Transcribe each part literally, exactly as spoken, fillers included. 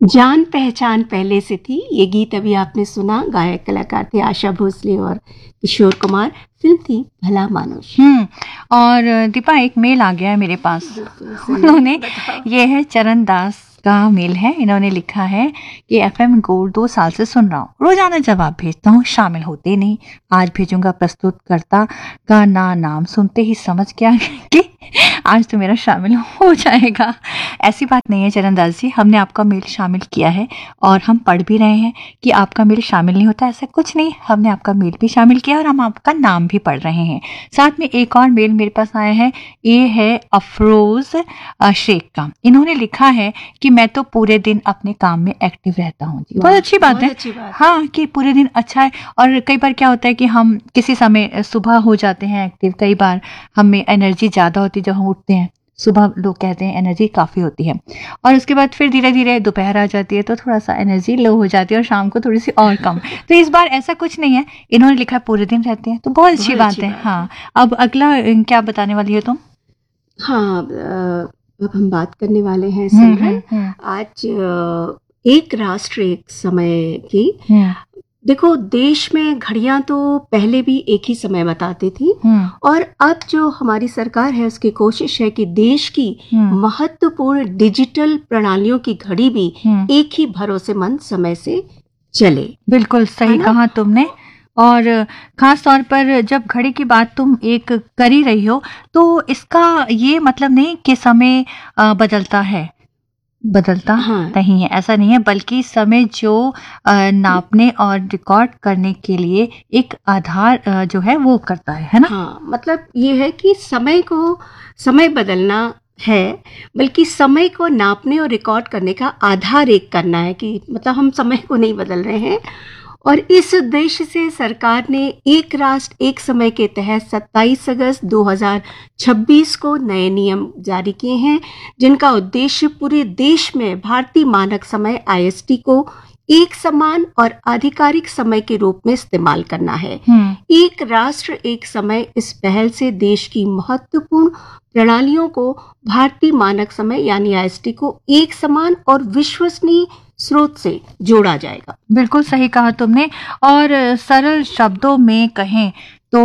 जान पहचान पहले से थी। ये गीत अभी आपने सुना, गायक कलाकार थे आशा भोसले और किशोर कुमार। फिल्म थी भला मानुष। हम्म और दीपा, एक मेल आ गया है मेरे पास। उन्होंने, ये है चरण दास का मेल है। इन्होंने लिखा है कि एफएम गोल्ड दो साल से सुन रहा हूँ, रोजाना जवाब भेजता हूँ, शामिल होते नहीं। आज भेजूंगा। प्रस्तुतकर्ता का ना नाम सुनते ही समझ गया कि आज तो मेरा शामिल हो जाएगा। ऐसी बात नहीं है चरणदास जी, हमने आपका मेल शामिल किया है और हम पढ़ भी रहे हैं कि आपका मेल शामिल नहीं होता, ऐसा कुछ नहीं। हमने आपका मेल भी शामिल किया और हम आपका नाम भी पढ़ रहे हैं। साथ में एक और मेल मेरे पास आया है, ये है अफरोज शेख का। इन्होंने लिखा है कि मैं तो पूरे दिन अपने काम में एक्टिव रहता हूँ। जी, बहुत अच्छी बात है। हाँ, कि पूरे दिन अच्छा है। और कई बार क्या होता है कि हम किसी समय सुबह हो जाते हैं एक्टिव, कई बार हमें एनर्जी ज़्यादा होती है जब हम उठते हैं सुबह, लोग कहते हैं एनर्जी काफ़ी होती है, और उसके बाद फिर धीरे धीरे दोपहर आ जाती है तो थोड़ा सा एनर्जी लो हो जाती है और शाम को थोड़ी सी और कम। तो इस बार ऐसा कुछ नहीं है, इन्होंने लिखा है पूरे दिन रहते हैं, तो बहुत अच्छी बात है। हाँ, अब अगला क्या बताने वाली है तुम? हाँ, अब हम बात करने वाले हैं सिमरन आज एक राष्ट्र एक समय की। देखो, देश में घड़ियां तो पहले भी एक ही समय बताती थी, और अब जो हमारी सरकार है उसकी कोशिश है कि देश की महत्वपूर्ण डिजिटल प्रणालियों की घड़ी भी एक ही भरोसेमंद समय से चले। बिल्कुल सही कहा तुमने। और खास तौर पर जब घड़ी की बात तुम एक कर ही रही हो, तो इसका ये मतलब नहीं कि समय बदलता है, बदलता हाँ। नहीं है, ऐसा नहीं है, बल्कि समय जो नापने और रिकॉर्ड करने के लिए एक आधार जो है वो करता है है ना। हाँ, मतलब ये है कि समय को समय बदलना है, बल्कि समय को नापने और रिकॉर्ड करने का आधार एक करना है, कि मतलब हम समय को नहीं बदल रहे हैं। और इस उद्देश्य से सरकार ने एक राष्ट्र एक समय के तहत सत्ताईस अगस्त दो हज़ार छब्बीस को नए नियम जारी किए हैं, जिनका उद्देश्य पूरे देश में भारतीय मानक समय आई एस टी को एक समान और आधिकारिक समय के रूप में इस्तेमाल करना है। एक राष्ट्र एक समय इस पहल से देश की महत्वपूर्ण प्रणालियों को भारतीय मानक समय यानी आई एस टी को एक समान और विश्वसनीय स्रोत से जोड़ा जाएगा। बिल्कुल सही कहा तुमने। और सरल शब्दों में कहें तो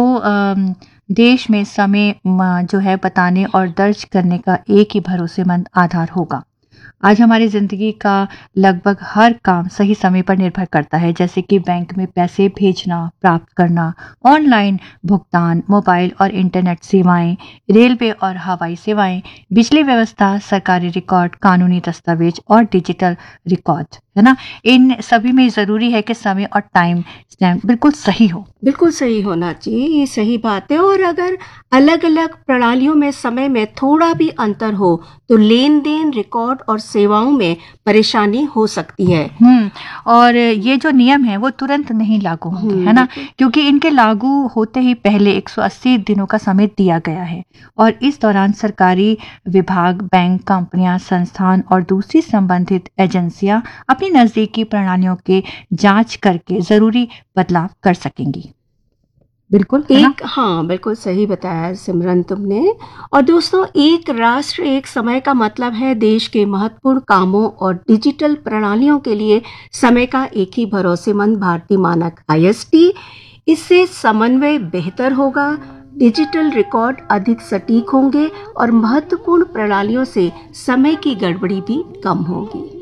देश में समय जो है बताने और दर्ज करने का एक ही भरोसेमंद आधार होगा। आज हमारी ज़िंदगी का लगभग हर काम सही समय पर निर्भर करता है, जैसे कि बैंक में पैसे भेजना, प्राप्त करना, ऑनलाइन भुगतान, मोबाइल और इंटरनेट सेवाएं, रेलवे और हवाई सेवाएं, बिजली व्यवस्था, सरकारी रिकॉर्ड, कानूनी दस्तावेज और डिजिटल रिकॉर्ड, है ना। इन सभी में ज़रूरी है कि समय और टाइम स्टैम्प बिल्कुल सही हो। बिल्कुल सही होना चाहिए, ये सही बात है। और अगर अलग अलग प्रणालियों में समय में थोड़ा भी अंतर हो तो लेन देन, रिकॉर्ड और सेवाओं में परेशानी हो सकती है। हम्म और ये जो नियम है वो तुरंत नहीं लागू होंगे, है ना, क्योंकि इनके लागू होते ही पहले एक सौ अस्सी दिनों का समय दिया गया है, और इस दौरान सरकारी विभाग, बैंक, कंपनियां, संस्थान और दूसरी संबंधित एजेंसियां अपनी नजदीकी प्रणालियों के जांच करके जरूरी बदलाव कर सकेंगी। बिल्कुल एक हाँ बिल्कुल सही बताया सिमरन तुमने। और दोस्तों, एक राष्ट्र एक समय का मतलब है देश के महत्वपूर्ण कामों और डिजिटल प्रणालियों के लिए समय का एक ही भरोसेमंद भारतीय मानक आई एस टी। इससे समन्वय बेहतर होगा, डिजिटल रिकॉर्ड अधिक सटीक होंगे और महत्वपूर्ण प्रणालियों से समय की गड़बड़ी भी कम होगी।